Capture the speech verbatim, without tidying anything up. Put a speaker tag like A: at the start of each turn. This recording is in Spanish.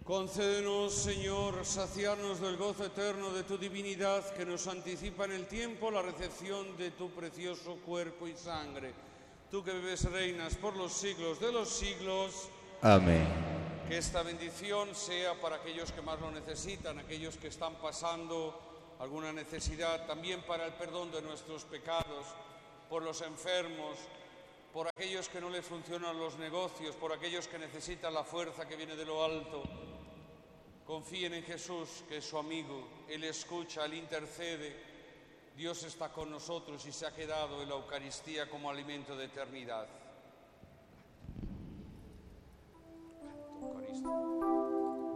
A: Concédenos, Señor, saciarnos del gozo eterno de tu divinidad, que nos anticipa en el tiempo la recepción de tu precioso cuerpo y sangre. Tú que vives y reinas por los siglos de los siglos.
B: Amén.
A: Que esta bendición sea para aquellos que más lo necesitan, aquellos que están pasando alguna necesidad, también para el perdón de nuestros pecados, por los enfermos, por aquellos que no les funcionan los negocios, por aquellos que necesitan la fuerza que viene de lo alto. Confíen en Jesús, que es su amigo. Él escucha, Él intercede. Dios está con nosotros y se ha quedado en la Eucaristía como alimento de eternidad. Eucaristía.